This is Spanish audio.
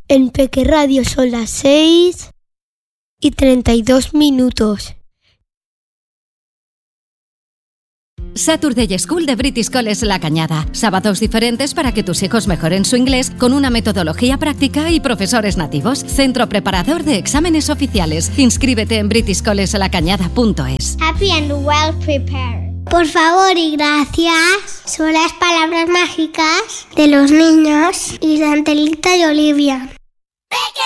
En Peque Radio son las 6:32. Saturday School de British College La Cañada. Sábados diferentes para que tus hijos mejoren su inglés con una metodología práctica y profesores nativos. Centro preparador de exámenes oficiales. Inscríbete en britishcollegelacañada.es. Happy and well prepared. Por favor y gracias son las palabras mágicas de los niños y de Angelita y Olivia.